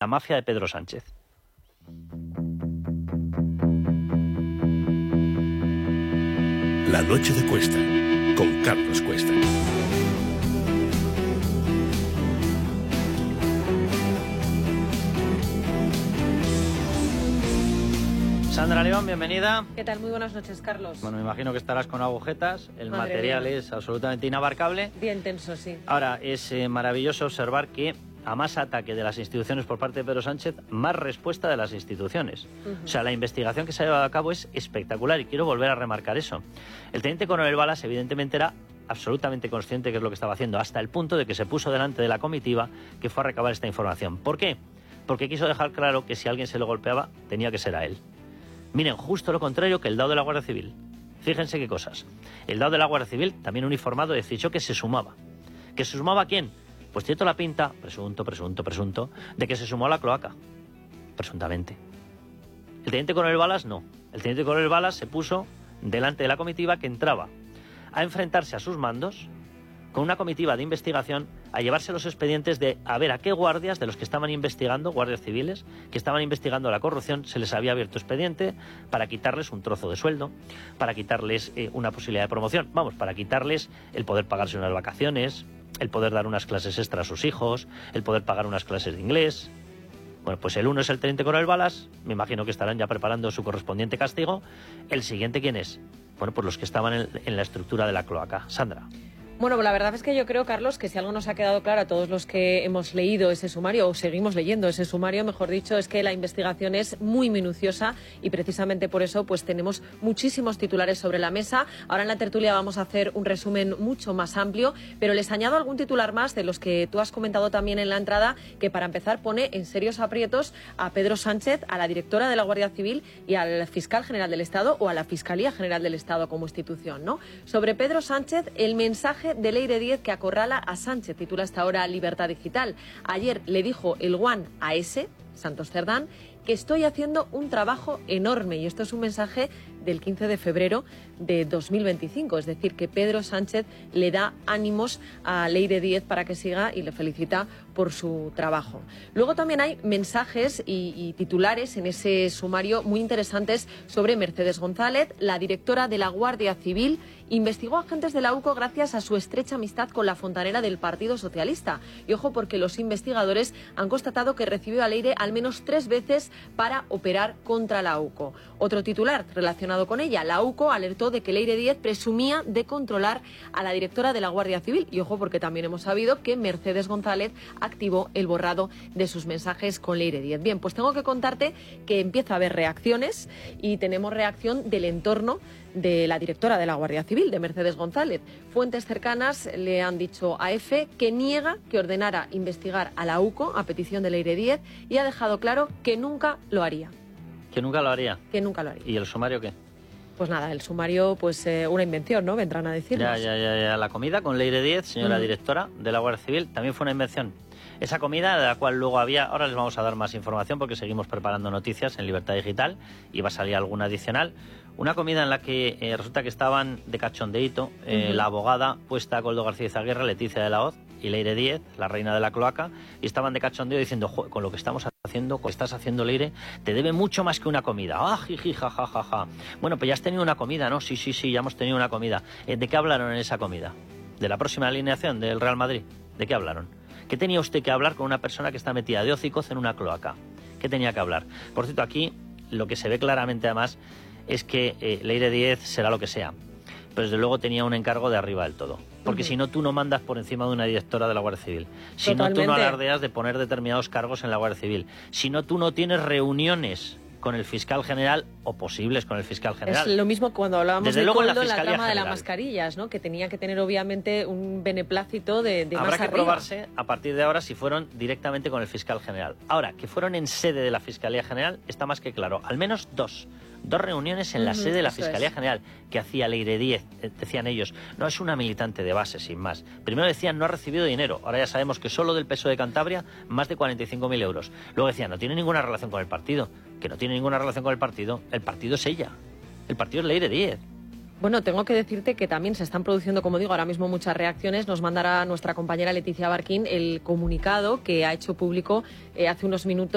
mafia de Pedro Sánchez. La noche de Cuesta, con Carlos Cuesta. Sandra León, bienvenida. ¿Qué tal? Muy buenas noches, Carlos. Bueno, me imagino que estarás con agujetas. El Madre material mía. es absolutamente inabarcable. Bien tenso, sí. Ahora, es maravilloso observar que a más ataque de las instituciones por parte de Pedro Sánchez, más respuesta de las instituciones. O sea, la investigación que se ha llevado a cabo es espectacular y quiero volver a remarcar eso. El teniente coronel Balas evidentemente era absolutamente consciente de qué es lo que estaba haciendo, hasta el punto de que se puso delante de la comitiva que fue a recabar esta información. ¿Por qué? Porque quiso dejar claro que si alguien se lo golpeaba, tenía que ser a él. Miren, justo lo contrario que el dado de la Guardia Civil. Fíjense qué cosas. El dado de la Guardia Civil, también uniformado, decidió que se sumaba. ¿Que se sumaba a quién? Pues tiene toda la pinta, presunto, de que se sumó a la cloaca. Presuntamente. El teniente coronel Balas no. El teniente coronel Balas se puso delante de la comitiva que entraba a enfrentarse a sus mandos con una comitiva de investigación a llevarse los expedientes de a ver a qué guardias de los que estaban investigando, guardias civiles, que estaban investigando la corrupción, se les había abierto expediente para quitarles un trozo de sueldo, para quitarles una posibilidad de promoción, vamos, para quitarles el poder pagarse unas vacaciones, el poder dar unas clases extra a sus hijos, el poder pagar unas clases de inglés. Bueno, pues el uno es el teniente coronel Balas, me imagino que estarán ya preparando su correspondiente castigo. ¿El siguiente quién es? Bueno, pues los que estaban en la estructura de la cloaca. Sandra. Bueno, la verdad es que yo creo, Carlos, que si algo nos ha quedado claro a todos los que hemos leído ese sumario, o seguimos leyendo ese sumario, mejor dicho, es que la investigación es muy minuciosa y precisamente por eso pues tenemos muchísimos titulares sobre la mesa. Ahora en la tertulia vamos a hacer un resumen mucho más amplio, pero les añado algún titular más de los que tú has comentado también en la entrada, que para empezar pone en serios aprietos a Pedro Sánchez, a la directora de la Guardia Civil y al fiscal general del Estado o a la Fiscalía General del Estado como institución, ¿no? Sobre Pedro Sánchez, el mensaje de Leire Díez que acorrala a Sánchez, titula hasta ahora Libertad Digital. Ayer le dijo el Guan a ese, Santos Cerdán, que estoy haciendo un trabajo enorme, y esto es un mensaje del 15 de febrero de 2025, es decir, que Pedro Sánchez le da ánimos a Leire Díez para que siga y le felicita por su trabajo. Luego también hay mensajes y titulares en ese sumario muy interesantes sobre Mercedes González, la directora de la Guardia Civil. Investigó a agentes de la UCO gracias a su estrecha amistad con la fontanera del Partido Socialista. Y ojo, porque los investigadores han constatado que recibió a Leire al menos 3 veces para operar contra la UCO. Otro titular relacionado con ella, la UCO alertó de que Leire Díez presumía de controlar a la directora de la Guardia Civil. Y ojo, porque también hemos sabido que Mercedes González activó el borrado de sus mensajes con Leire Díez. Bien, pues tengo que contarte que empieza a haber reacciones y tenemos reacción del entorno de la directora de la Guardia Civil, de Mercedes González. Fuentes cercanas le han dicho a EFE que niega que ordenara investigar a la UCO a petición de Leire Díez y ha dejado claro que nunca lo haría. ¿Que nunca lo haría? Que nunca lo haría. ¿Y el sumario qué? Pues nada, el sumario, pues una invención, ¿no? Vendrán a decirnos. Ya. La comida con Leire Díez, señora directora de la Guardia Civil, también fue una invención. Esa comida, de la cual luego había... Ahora les vamos a dar más información porque seguimos preparando noticias en Libertad Digital y va a salir alguna adicional. Una comida en la que resulta que estaban de cachondeíto la abogada puesta Coldo García Izaguirre, Leticia de la Hoz y Leire Díez, la reina de la cloaca, y estaban de cachondeo diciendo, con lo que estamos haciendo, con lo que estás haciendo, Leire, te debe mucho más que una comida. ¡Ah, jiji, jajajaja! Bueno, pues ya has tenido una comida, ¿no? Sí, ya hemos tenido una comida. ¿De qué hablaron en esa comida? ¿De la próxima alineación del Real Madrid? ¿De qué hablaron? ¿Qué tenía usted que hablar con una persona que está metida de hocicos en una cloaca? ¿Qué tenía que hablar? Por cierto, aquí lo que se ve claramente además es que Leire Díez será lo que sea, pero desde luego tenía un encargo de arriba del todo. Porque si no, tú no mandas por encima de una directora de la Guardia Civil. Si no, tú no alardeas de poner determinados cargos en la Guardia Civil. Si no, tú no tienes reuniones con el fiscal general o posibles con el fiscal general. Es lo mismo cuando hablábamos de Coldo en la trama general de las mascarillas, ¿no? Que tenía que tener obviamente un beneplácito de más arriba. Habrá que probarse a partir de ahora si fueron directamente con el fiscal general. Ahora, que fueron en sede de la Fiscalía General está más que claro. Al menos dos reuniones en la sede de la Fiscalía General que hacía Leire Díez. Decían ellos, no es una militante de base, sin más. Primero decían, no ha recibido dinero. Ahora ya sabemos que solo del PSOE de Cantabria, más de 45.000 euros. Luego decían, no tiene ninguna relación con el partido. Que no tiene ninguna relación con el partido es ella. El partido es Leire Díez. Bueno, tengo que decirte que también se están produciendo, como digo, ahora mismo muchas reacciones. Nos mandará nuestra compañera Leticia Barquín el comunicado que ha hecho público hace unos minutos